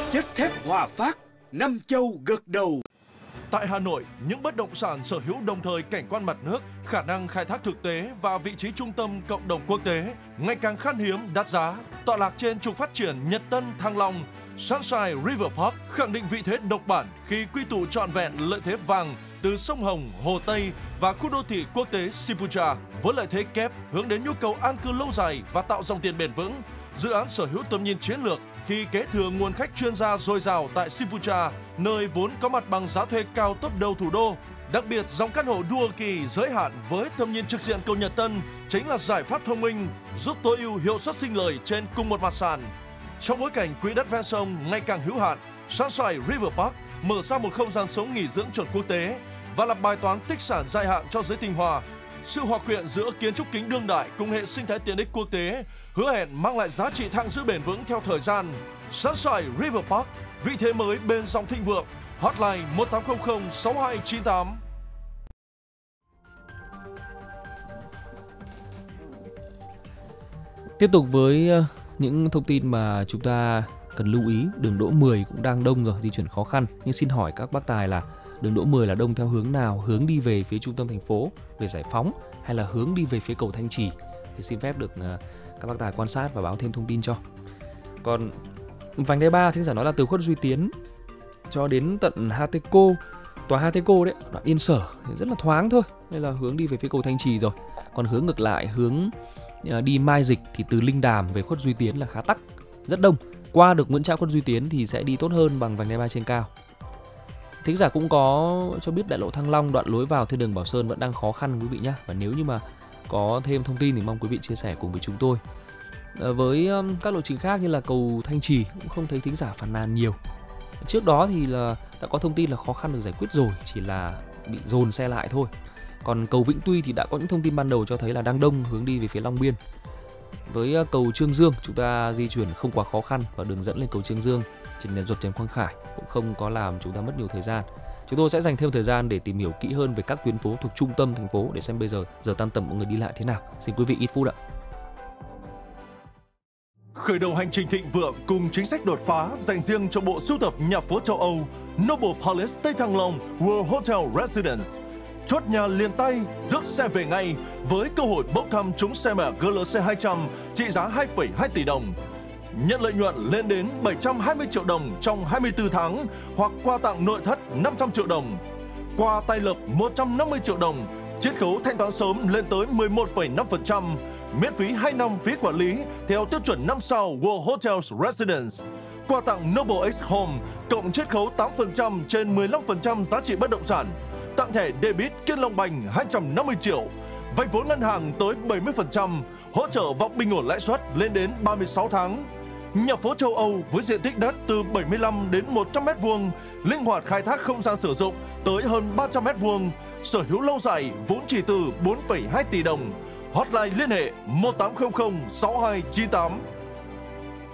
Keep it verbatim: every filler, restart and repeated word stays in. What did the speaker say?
Chất thép Hòa Phát, năm châu gật đầu. Tại Hà Nội, những bất động sản sở hữu đồng thời cảnh quan mặt nước, khả năng khai thác thực tế và vị trí trung tâm cộng đồng quốc tế ngày càng khan hiếm, đắt giá. Tọa lạc trên trục phát triển Nhật Tân, Thăng Long, Sunshine River Park khẳng định vị thế độc bản khi quy tụ trọn vẹn lợi thế vàng từ sông Hồng, Hồ Tây và khu đô thị quốc tế Sipucha với lợi thế kép hướng đến nhu cầu an cư lâu dài và tạo dòng tiền bền vững. Dự án sở hữu tầm nhìn chiến lược khi kế thừa nguồn khách chuyên gia dồi dào tại Sipucha, nơi vốn có mặt bằng giá thuê cao top đầu thủ đô. Đặc biệt, dòng căn hộ Dual Kỳ giới hạn với tầm nhìn trực diện cầu Nhật Tân chính là giải pháp thông minh giúp tối ưu hiệu suất sinh lời trên cùng một mặt sàn. Trong bối cảnh quỹ đất ven sông ngày càng hữu hạn, Sunshine River Park mở ra một không gian sống nghỉ dưỡng chuẩn quốc tế và là bài toán tích sản dài hạn cho giới tinh hoa. Sự hòa quyện giữa kiến trúc kính đương đại cùng hệ sinh thái tiện ích quốc tế hứa hẹn mang lại giá trị thặng dư bền vững theo thời gian. Sunshine River Park, vị thế mới bên dòng thịnh vượng. Hotline một tám không không sáu hai chín tám. Tiếp tục với những thông tin mà chúng ta cần lưu ý, đường đỗ mười cũng đang đông rồi, di chuyển khó khăn. Nhưng xin hỏi các bác tài là đường đỗ mười là đông theo hướng nào? Hướng đi về phía trung tâm thành phố, về Giải Phóng hay là hướng đi về phía cầu Thanh Trì? Thì xin phép được các bác tài quan sát và báo thêm thông tin cho. Còn vành đai ba, thính giả nói là từ khuất Duy Tiến cho đến tận Hateco, tòa Hateco đấy, đoạn Yên Sở thì rất là thoáng thôi. Đây là hướng đi về phía cầu Thanh Trì rồi. Còn hướng ngược lại, hướng đi Mai Dịch thì từ Linh Đàm về khuất Duy Tiến là khá tắc, rất đông. Qua được Nguyễn Trãi khuất Duy Tiến thì sẽ đi tốt hơn bằng vành đai ba trên cao. Thính giả cũng có cho biết đại lộ Thăng Long đoạn lối vào thiên đường Bảo Sơn vẫn đang khó khăn quý vị nhé. Và nếu như mà có thêm thông tin thì mong quý vị chia sẻ cùng với chúng tôi. À, với um, các lộ trình khác như là cầu Thanh Trì cũng không thấy thính giả phàn nàn nhiều. Trước đó thì là đã có thông tin là khó khăn được giải quyết rồi, chỉ là bị dồn xe lại thôi. Còn cầu Vĩnh Tuy thì đã có những thông tin ban đầu cho thấy là đang đông hướng đi về phía Long Biên. Với uh, cầu Trương Dương chúng ta di chuyển không quá khó khăn và đường dẫn lên cầu Trương Dương trên nền ruột Trần Quang Khải cũng không có làm chúng ta mất nhiều thời gian. Chúng tôi sẽ dành thêm thời gian để tìm hiểu kỹ hơn về các tuyến phố thuộc trung tâm thành phố để xem bây giờ giờ tan tầm mọi người đi lại thế nào. Xin quý vị ít phút ạ. Khởi đầu hành trình thịnh vượng cùng chính sách đột phá dành riêng cho bộ sưu tập nhà phố châu Âu Noble Palace Tây Thăng Long World Hotel Residence. Chốt nhà liền tay, rước xe về ngay với cơ hội bốc thăm trúng xe mẹ giê lờ xê hai trăm trị giá hai phẩy hai tỷ đồng. Nhận lợi nhuận lên đến bảy trăm hai mươi triệu đồng trong hai mươi tư tháng hoặc quà tặng nội thất năm trăm triệu đồng. Quà tay lực một trăm năm mươi triệu đồng, chiết khấu thanh toán sớm lên tới mười một phẩy năm phần trăm, miễn phí hai năm phí quản lý theo tiêu chuẩn năm sao World Hotels Residence. Quà tặng Noble X Home cộng chiết khấu tám phần trăm trên mười lăm phần trăm giá trị bất động sản. Tặng thẻ debit Kiên Long Banh hai trăm năm mươi triệu, vay vốn ngân hàng tới bảy mươi phần trăm, hỗ trợ vòng bình ổn lãi suất lên đến ba mươi sáu tháng. Nhà phố châu Âu với diện tích đất từ bảy mươi lăm đến một trăm mét vuông, linh hoạt khai thác không gian sử dụng tới hơn ba trăm mét vuông, sở hữu lâu dài vốn chỉ từ bốn phẩy hai tỷ đồng. Hotline liên hệ một tám không không sáu hai chín tám.